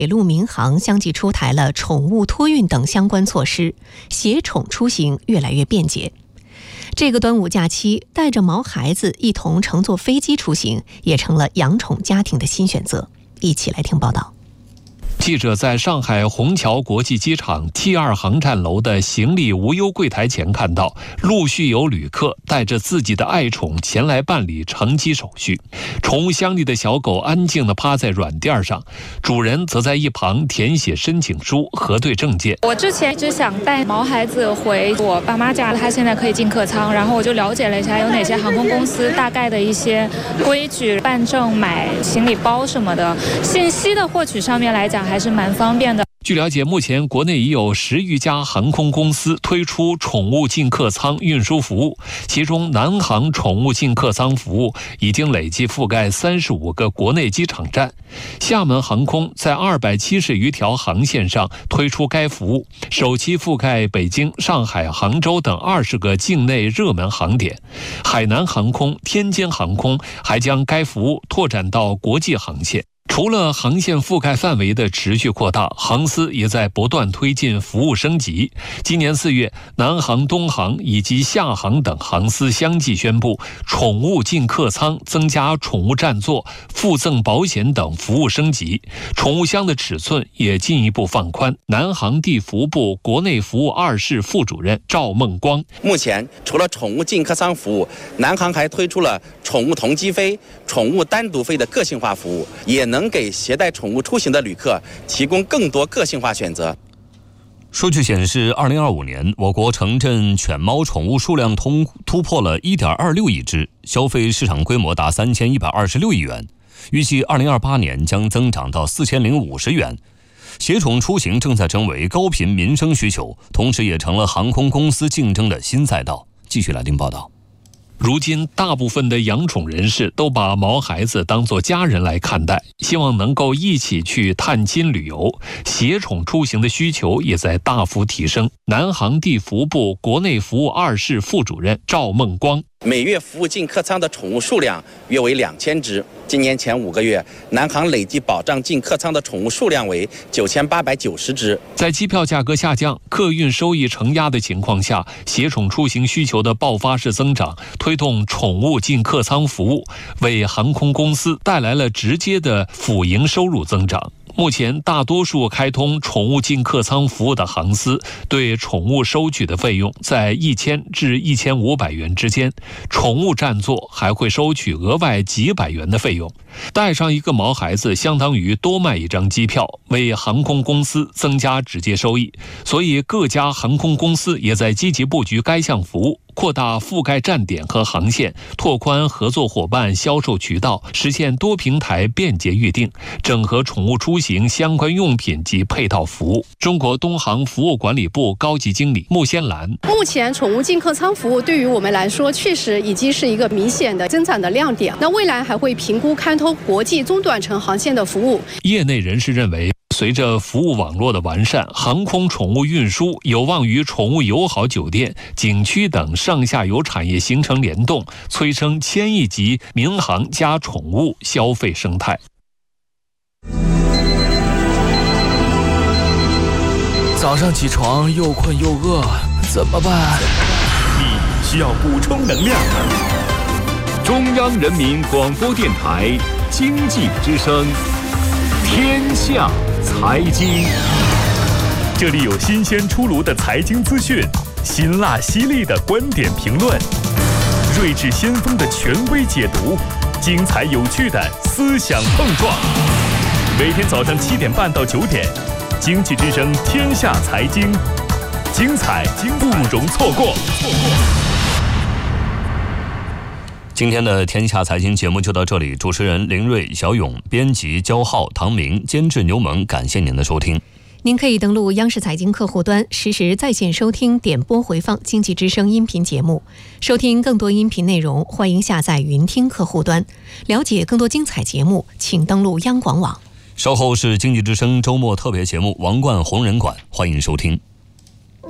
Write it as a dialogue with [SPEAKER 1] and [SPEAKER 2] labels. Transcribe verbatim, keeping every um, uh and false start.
[SPEAKER 1] 北陆民航相继出台了宠物托运等相关措施，携宠出行越来越便捷。这个端午假期，带着毛孩子一同乘坐飞机出行，也成了养宠家庭的新选择。一起来听报道。
[SPEAKER 2] 记者在上海虹桥国际机场 T 二 航站楼的行李无忧柜台前看到，陆续有旅客带着自己的爱宠前来办理乘机手续。宠物箱里的小狗安静地趴在软垫上，主人则在一旁填写申请书、核对证件。
[SPEAKER 3] 我之前一直想带毛孩子回我爸妈家，他现在可以进客舱，然后我就了解了一下有哪些航空公司大概的一些规矩、办证、买行李包什么的，信息的获取上面来讲还是蛮方便的。
[SPEAKER 2] 据了解，目前国内已有十余家航空公司推出宠物进客舱运输服务，其中南航宠物进客舱服务已经累计覆盖三十五个国内机场站，厦门航空在二百七十余条航线上推出该服务，首期覆盖北京、上海、杭州等二十个境内热门航点。海南航空、天津航空还将该服务拓展到国际航线。除了航线覆盖范围的持续扩大，航司也在不断推进服务升级。今年四月，南航、东航以及厦航等航司相继宣布，宠物进客舱增加宠物占座、附赠保险等服务升级，宠物箱的尺寸也进一步放宽。南航地服部国内服务二室副主任赵梦光：
[SPEAKER 4] 目前除了宠物进客舱服务，南航还推出了宠物同机飞、宠物单独飞的个性化服务，也能给携带宠物出行的旅客提供更多个性化选择。
[SPEAKER 5] 数据显示，二零二五年我国城镇犬猫宠物数量通突破了 一点二六亿只，消费市场规模达三千一百二十六亿元，预计二零二八年将增长到四千零五十元。携宠出行正在成为高频民生需求，同时也成了航空公司竞争的新赛道。继续来听报道。
[SPEAKER 2] 如今，大部分的养宠人士都把毛孩子当作家人来看待，希望能够一起去探亲旅游，携宠出行的需求也在大幅提升。南航地服部国内服务二室副主任赵梦光：
[SPEAKER 4] 每月服务进客舱的宠物数量约为两千只。今年前五个月，南航累计保障进客舱的宠物数量为九千八百九十只。
[SPEAKER 2] 在机票价格下降、客运收益承压的情况下，携宠出行需求的爆发式增长，推动宠物进客舱服务，为航空公司带来了直接的辅营收入增长。目前，大多数开通宠物进客舱服务的航司对宠物收取的费用在一千至一千五百元之间，宠物占座还会收取额外几百元的费用。带上一个毛孩子相当于多卖一张机票，为航空公司增加直接收益。所以各家航空公司也在积极布局该项服务，扩大覆盖站点和航线，拓宽合作伙伴销售渠道，实现多平台便捷预订，整合宠物出行相关用品及配套服务。中国东航服务管理部高级经理穆仙兰：
[SPEAKER 6] 目前宠物进客舱服务对于我们来说确实已经是一个明显的增长的亮点，那未来还会评估开通国际中短程航线的服务。
[SPEAKER 2] 业内人士认为，随着服务网络的完善，航空宠物运输有望与宠物友好酒店、景区等上下游产业形成联动，催生千亿级民航加宠物消费生态。
[SPEAKER 7] 早上起床又困又饿，怎么办？
[SPEAKER 8] 你需要补充能量。中央人民广播电台经济之声，天下财经，这里有新鲜出炉的财经资讯，辛辣犀利的观点评论，睿智先锋的权威解读，精彩有趣的思想碰撞。每天早上七点半到九点，经济之声天下财经，精彩不容错过。
[SPEAKER 5] 今天的天下财经节目就到这里，主持人林睿、小勇，编辑焦浩、唐明，监制牛萌，感谢您的收听。
[SPEAKER 1] 您可以登录央视财经客户端，实时在线收听、点播回放经济之声音频节目。收听更多音频内容，欢迎下载云听客户端。了解更多精彩节目，请登录央广网。
[SPEAKER 5] 稍后是经济之声周末特别节目《王冠红人馆》，欢迎收听。